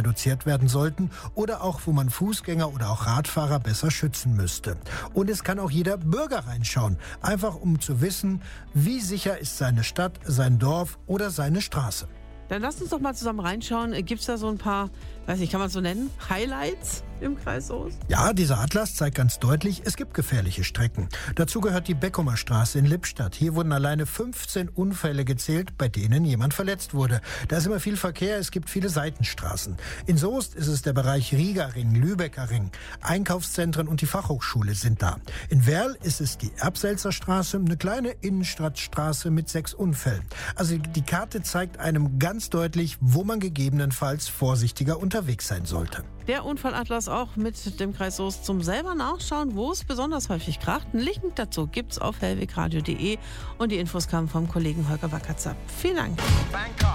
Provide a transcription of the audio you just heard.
reduziert werden sollten oder auch, wo man Fußgänger oder auch Radfahrer besser schützen müsste. Und es kann auch jeder Bürger reinschauen, einfach um zu wissen, wie sicher ist seine Stadt, sein Dorf oder seine Straße. Dann lasst uns doch mal zusammen reinschauen. Gibt es da so ein paar, weiß nicht, kann man es so nennen, Highlights im Kreis Soest? Ja, dieser Atlas zeigt ganz deutlich, es gibt gefährliche Strecken. Dazu gehört die Beckumer Straße in Lippstadt. Hier wurden alleine 15 Unfälle gezählt, bei denen jemand verletzt wurde. Da ist immer viel Verkehr, es gibt viele Seitenstraßen. In Soest ist es der Bereich Riegerring, Lübecker Ring. Einkaufszentren und die Fachhochschule sind da. In Werl ist es die Erbselzer Straße, eine kleine Innenstadtstraße mit 6 Unfällen. Also die Karte zeigt einem ganz deutlich, wo man gegebenenfalls vorsichtiger unterwegs sein sollte. Der Unfallatlas auch mit dem Kreis Soest zum selber nachschauen, wo es besonders häufig kracht. Einen Link dazu gibt's auf hellwegradio.de und die Infos kamen vom Kollegen Holger Wackertzer. Vielen Dank. Bangkok.